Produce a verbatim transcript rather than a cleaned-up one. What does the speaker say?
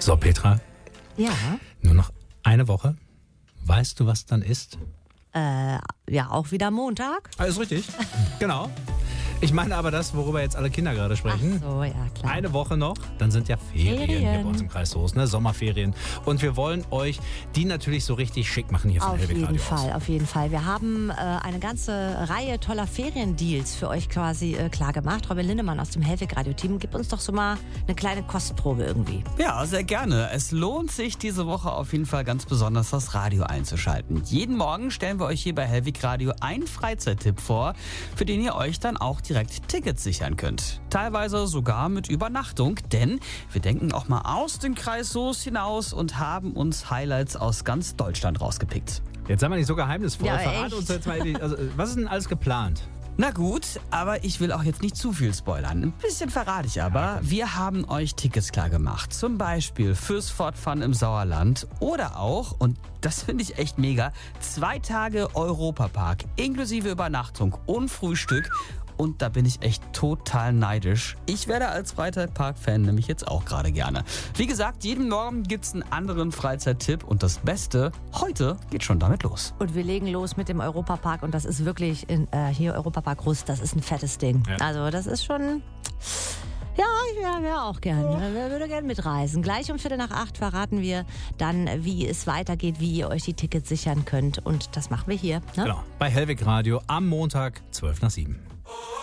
So, Petra. Ja. Nur noch eine Woche. Weißt du, was dann ist? Äh, ja, auch wieder Montag. Alles richtig. Genau. Ich meine aber das, worüber jetzt alle Kinder gerade sprechen. Ach so, ja, klar. Eine Woche noch, dann sind ja Ferien, Ferien. hier bei uns im Kreis Soest, ne? Sommerferien. Und wir wollen euch die natürlich so richtig schick machen hier von Auf Hellweg jeden Radio Fall, aus. auf jeden Fall. Wir haben äh, eine ganze Reihe toller Feriendeals für euch quasi äh, klar gemacht. Robin Lindemann aus dem Hellweg Radio Team, gib uns doch so mal eine kleine Kostprobe irgendwie. Ja, sehr gerne. Es lohnt sich diese Woche auf jeden Fall ganz besonders, das Radio einzuschalten. Jeden Morgen stellen wir euch hier bei Hellweg Radio einen Freizeittipp vor, für den ihr euch dann auch direkt Tickets sichern könnt. Teilweise sogar mit Übernachtung, denn wir denken auch mal aus dem Kreis Soest hinaus und haben uns Highlights aus ganz Deutschland rausgepickt. Jetzt seien wir nicht so geheimnisvoll. Ja, Verrat echt? uns jetzt mal, also, was ist denn alles geplant? Na gut, aber ich will auch jetzt nicht zu viel spoilern. Ein bisschen verrate ich aber. Wir haben euch Tickets klar gemacht. Zum Beispiel fürs Fort Fun im Sauerland oder auch, und das finde ich echt mega, zwei Tage Europapark inklusive Übernachtung und Frühstück. Und da bin ich echt total neidisch. Ich werde als Freizeitpark-Fan nämlich jetzt auch gerade gerne. Wie gesagt, jeden Morgen gibt's einen anderen Freizeittipp. Und das Beste, heute geht schon damit los. Und wir legen los mit dem Europapark und das ist wirklich in, äh, hier Europapark Rust, das ist ein fettes Ding. Ja. Also das ist schon... Ja, ich wäre wär auch gern. Ich würde gerne mitreisen. Gleich um Viertel nach acht verraten wir dann, wie es weitergeht, wie ihr euch die Tickets sichern könnt. Und das machen wir hier. Ne? Genau, bei Hellweg Radio am Montag, zwölf nach sieben.